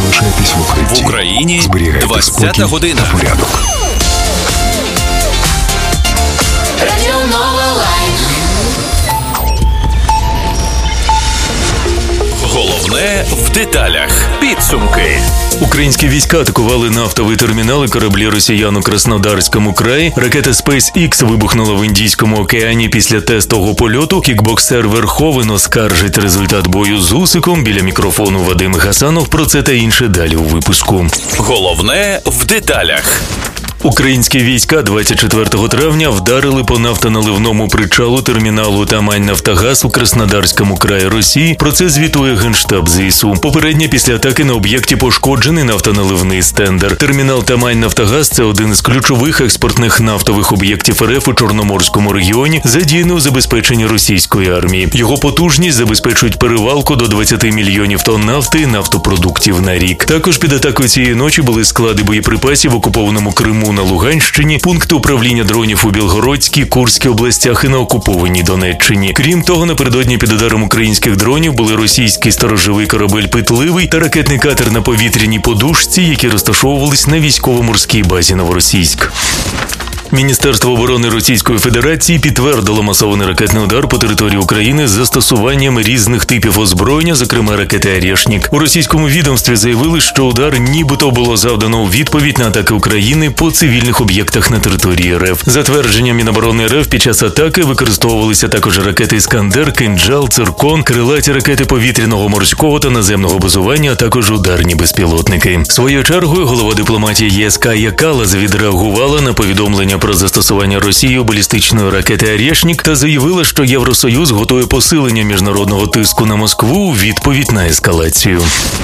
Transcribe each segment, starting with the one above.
Залишайтесь в укритті. В Україні зберігайте 20-та година. Та порядок. Радіо Нова Лайв. Головне в деталях. Підсумки. Українські війська атакували нафтовий термінал і кораблі росіян у Краснодарському краї. Ракета SpaceX вибухнула в Індійському океані після тестового польоту. Кікбоксер Верховен оскаржить результат бою з Усиком. Біля мікрофону Вадим Гасанов. Про це та інше далі у випуску. Головне в деталях. Українські війська 24 травня вдарили по нафтоналивному причалу терміналу Тамань-Нафтогаз у Краснодарському краї Росії. Про це звітує Генштаб ЗСУ. Попередньо після атаки на об'єкті пошкоджений нафтоналивний стендер. Термінал Тамань-Нафтогаз – це один із ключових експортних нафтових об'єктів РФ у Чорноморському регіоні, задіяний у забезпеченні російської армії. Його потужність забезпечують перевалку до 20 мільйонів тонн нафти і нафтопродуктів на рік. Також під атакою цієї ночі були склади боєприпасів в окупованому Криму на Луганщині, пункти управління дронів у Білгородській, Курській областях і на окупованій Донеччині. Крім того, напередодні під ударом українських дронів були російський сторожовий корабель «Питливий» та ракетний катер на повітряній подушці, які розташовувались на військово-морській базі Новоросійськ. Міністерство оборони Російської Федерації підтвердило масований ракетний удар по території України з застосуванням різних типів озброєння, зокрема ракети «Орєшнік». У російському відомстві заявили, що удар нібито було завдано у відповідь на атаки України по цивільних об'єктах на території РФ. За твердженням Міноборони РФ, під час атаки використовувалися також ракети «Іскандер», «Кинджал», «Циркон», крилаті ракети повітряного, морського та наземного базування, а також ударні безпілотники. Своєю чергою голова дипломатії ЄС Кая Каллас відреагувала на повідомлення про застосування Росією балістичної ракети «Орєшнік» та заявила, що Євросоюз готує посилення міжнародного тиску на Москву у відповідь на ескалацію.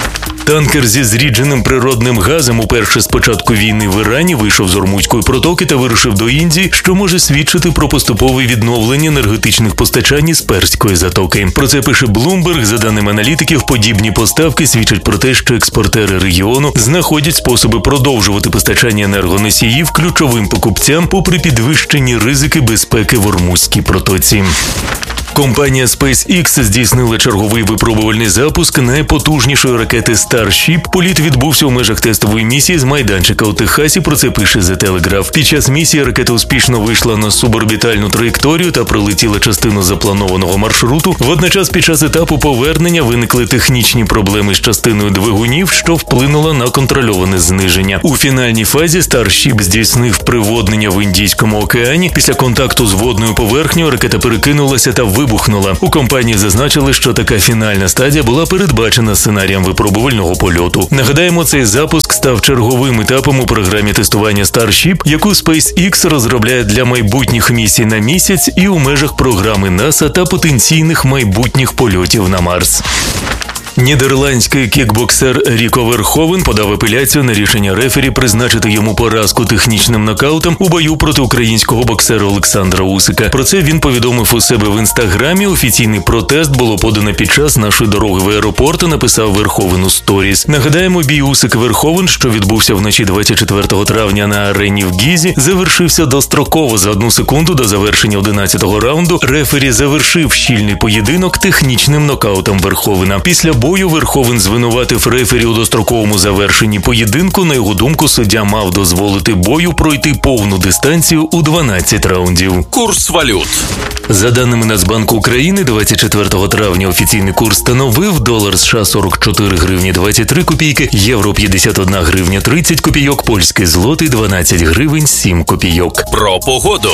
Танкер зі зрідженим природним газом уперше з початку війни в Ірані вийшов з Ормузької протоки та вирушив до Індії, що може свідчити про поступове відновлення енергетичних постачань із Перської затоки. Про це пише Bloomberg. За даними аналітиків, подібні поставки свідчать про те, що експортери регіону знаходять способи продовжувати постачання енергоносіїв ключовим покупцям попри підвищені ризики безпеки в Ормузькій протоці. Компанія SpaceX здійснила черговий випробувальний запуск найпотужнішої ракети Starship. Політ відбувся у межах тестової місії з майданчика у Техасі, про це пише The Telegraph. Під час місії ракета успішно вийшла на суборбітальну траєкторію та пролетіла частину запланованого маршруту. Водночас під час етапу повернення виникли технічні проблеми з частиною двигунів, що вплинуло на контрольоване зниження. У фінальній фазі Starship здійснив приводнення в Індійському океані. Після контакту з водною поверхнею ракета перекинулася та вибухнула. У компанії зазначили, що така фінальна стадія була передбачена сценарієм випробувального польоту. Нагадаємо, цей запуск став черговим етапом у програмі тестування Starship, яку SpaceX розробляє для майбутніх місій на місяць і у межах програми НАСА та потенційних майбутніх польотів на Марс. Нідерландський кікбоксер Ріко Верховен подав апеляцію на рішення рефері призначити йому поразку технічним нокаутом у бою проти українського боксера Олександра Усика. Про це він повідомив у себе в інстаграмі. Офіційний протест було подано під час нашої дороги в аеропорт, написав Верховен у сторіс. Нагадаємо, бій Усик-Верховен, що відбувся вночі 24 травня на арені в Гізі, завершився достроково за 1 секунду до завершення 11-го раунду. Рефері завершив щільний поєдинок технічним нокаутом Верховена. Після бою Верховен звинуватив рефері у достроковому завершенні поєдинку. На його думку, суддя мав дозволити бою пройти повну дистанцію у 12 раундів. Курс валют. За даними Нацбанку України, 24 травня офіційний курс становив долар США 44 гривні 23 копійки, євро 51 гривня 30 копійок, польський злотий 12 гривень 7 копійок. Про погоду.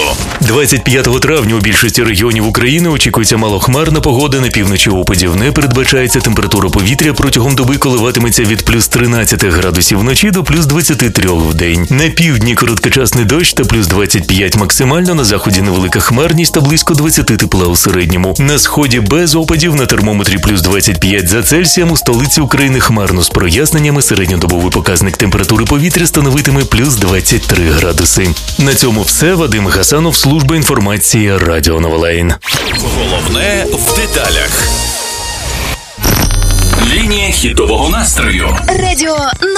25 травня у більшості регіонів України очікується малохмарна погода, на півночі опадів не передбачається, температура повітря протягом доби коливатиметься від плюс 13 градусів вночі до плюс 23 в день. На півдні короткочасний дощ та плюс 25 максимально, на заході невелика хмарність та близько 20 тепла у середньому. На сході без опадів, на термометрі плюс 25 за Цельсієм, у столиці України хмарно з проясненнями, середньодобовий показник температури повітря становитиме плюс 23 градуси. На цьому все. Вадим Гасанов, служба інформації, Радіо Нова Лайв. Головне в деталях. Лінія хітового настрою. Радіо